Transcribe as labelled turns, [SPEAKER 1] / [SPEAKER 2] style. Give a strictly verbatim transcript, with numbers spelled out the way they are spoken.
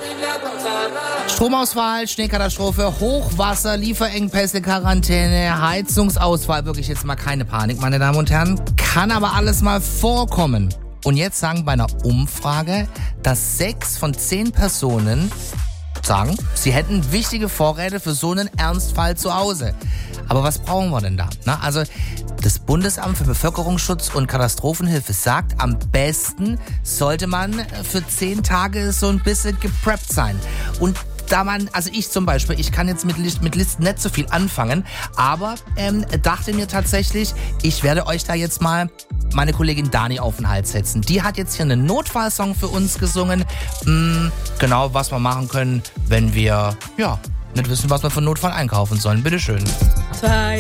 [SPEAKER 1] Stromausfall, Schneekatastrophe, Hochwasser, Lieferengpässe, Quarantäne, Heizungsausfall. Wirklich jetzt mal keine Panik, meine Damen und Herren. Kann aber alles mal vorkommen. Und jetzt sagen bei einer Umfrage, dass sechs von zehn Personen sagen, sie hätten wichtige Vorräte für so einen Ernstfall zu Hause. Aber was brauchen wir denn da? Na, also das Bundesamt für Bevölkerungsschutz und Katastrophenhilfe sagt, am besten sollte man für zehn Tage so ein bisschen gepreppt sein. Und da man, also ich zum Beispiel, ich kann jetzt mit, mit Listen nicht so viel anfangen, aber ähm, dachte mir tatsächlich, ich werde euch da jetzt mal meine Kollegin Dani auf den Hals setzen. Die hat jetzt hier einen Notfallsong für uns gesungen. Hm, genau, was wir machen können, wenn wir, ja, nicht wissen, was wir für einen Notfall einkaufen sollen. Bitteschön.
[SPEAKER 2] Zwei